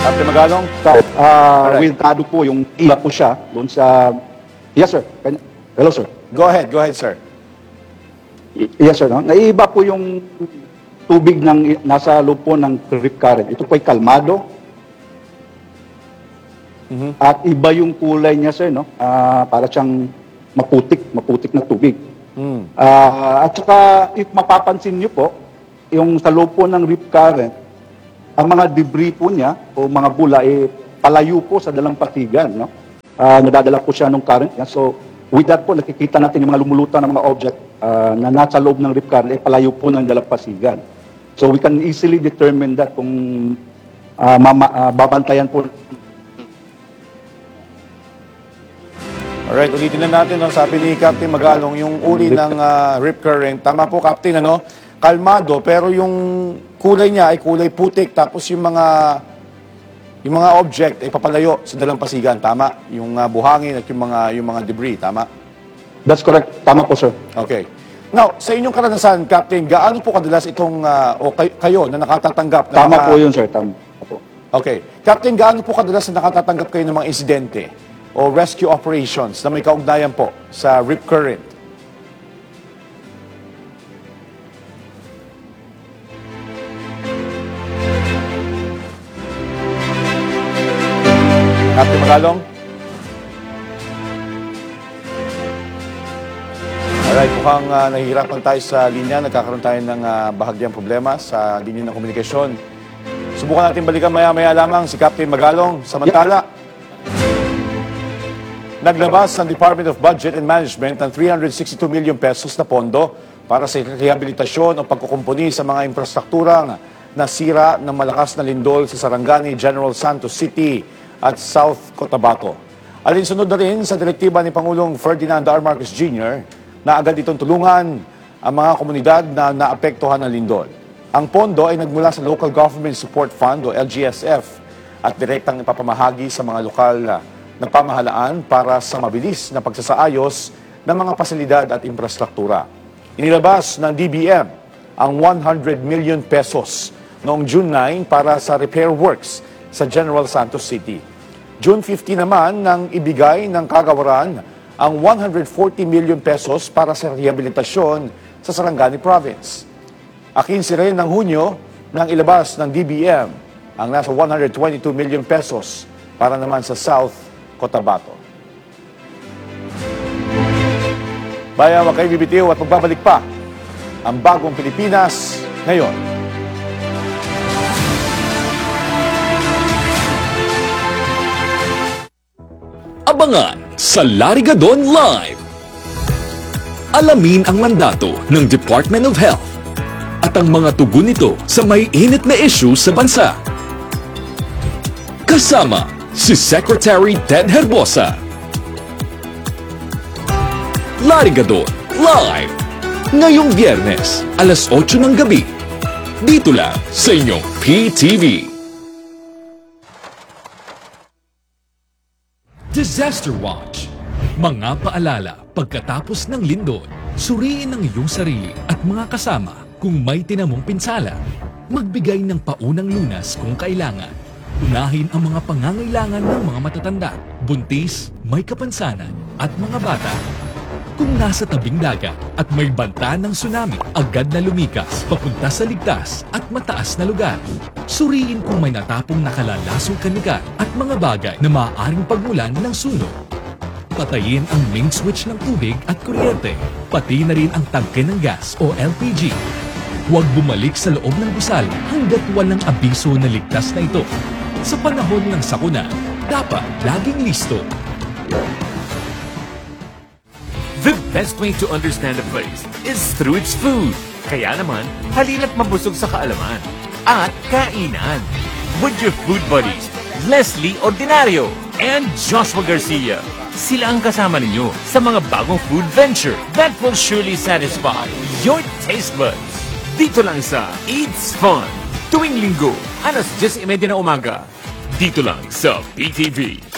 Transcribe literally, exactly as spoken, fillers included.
Captain Magalong? So, uh, Alright. wiltado po yung iba po siya doon sa... Yes, sir. Kanya- Hello, sir. Go ahead, go ahead, sir. Y- Yes, sir. No? Naiiba po yung tubig ng nasa loob po ng rip current. Ito po ay kalmado. Mhm. At iba yung kulay niya, sir. No? Ah, para siyang maputik, maputik na tubig. Mm. Ah, at saka, if mapapansin niyo po, yung sa loob po ng rip current, ang mga debris po niya o mga bula eh, palayo po sa dalampasigan, no? Ah, nadadala po siya ng current niya. So, with that po, nakikita natin yung mga lumulutang ng mga object ah, na nasa loob ng rip current, eh, palayo po ng dalampasigan. So, we can easily determine that kung ah, mama, ah, babantayan po. Alright, ulitin na natin, no? Sabi ni Captain Magalong, yung uri ng ah, rip current. Tama po, Captain, ano? Kalmado, pero yung kulay niya ay kulay putik, tapos yung mga yung mga object ay papalayo sa dalampasigan. Tama? Yung ah, buhangin at yung mga, yung mga debris. Tama? That's correct. Tama po, sir. Okay. Now, sa inyong karanasan, Captain, gaano po kadalas itong, ah, o kay- kayo na nakatatanggap? ng Tama mga- po yun, sir. Tama po. Okay. Captain, gaano po kadalas na nakatatanggap kayo ng mga insidente o rescue operations na may kaugnayan po sa rip current? Captain Magalong? Alright, mukhang uh, nahihirapan tayo sa linya. Nagkakaroon tayo ng uh, bahagyang problema sa linya ng komunikasyon. Subukan natin balikan maya-maya lamang si Captain Magalong. Samantala, naglabas ng Department of Budget and Management ng three hundred sixty-two million pesos na pondo para sa rehabilitasyon o pagkukumpuni sa mga infrastrukturang nasira ng malakas na lindol sa Sarangani, General Santos City at South Cotabato. Alinsunod na rin sa direktiba ni Pangulong Ferdinand R. Marcos Junior na agad itong tulungan ang mga komunidad na naapektuhan ng lindol. Ang pondo ay nagmula sa Local Government Support Fund o L G S F at direktang ipapamahagi sa mga lokal na na pamahalaan para sa mabilis na pagsasaayos ng mga pasilidad at infrastruktura. Inilabas ng D B M ang one hundred million pesos noong June nine para sa repair works sa General Santos City. June fifteen naman nang ibigay ng kagawaran ang one hundred forty million pesos para sa rehabilitasyon sa Sarangani Province. Akinsi rin ng Hunyo nang ilabas ng D B M ang nasa one hundred twenty-two million pesos para naman sa South Cotabato. Bayan, huwag kayo bibitiw at magbabalik pa ang bagong Pilipinas ngayon. Abangan sa Larigadon Live. Alamin ang mandato ng Department of Health at ang mga tugon nito sa may init na issue sa bansa. Kasama si Secretary Ted Herbosa. Larigadon Live. Ngayong Biyernes, alas otso ng gabi. Dito lang sa inyong P T V. Disaster Watch. Mga paalala pagkatapos ng lindol. Suriin ang iyong sarili at mga kasama kung may tinamong pinsala. Magbigay ng paunang lunas kung kailangan. Unahin ang mga pangangailangan ng mga matatanda, buntis, may kapansanan at mga bata. Kung nasa tabing dagat at may banta ng tsunami, agad na lumikas papunta sa ligtas at mataas na lugar. Suriin kung may natapong nakalalasong kanikat at mga bagay na maaaring pagmulan ng sunog. Patayin ang main switch ng tubig at kuryente, pati na rin ang tangke ng gas o L P G. Huwag bumalik sa loob ng gusal hanggat walang abiso na ligtas na ito. Sa panahon ng sakuna, dapat laging listo. The best way to understand a place is through its food. Kaya naman, halina't mabusog sa kaalaman at kainan. With your food buddies, Leslie Ordinario and Joshua Garcia. Sila ang kasama ninyo sa mga bagong food venture that will surely satisfy your taste buds. Dito lang sa Eats Fun. Tuwing linggo, alas diyes y media na umaga. Dito lang sa P T V.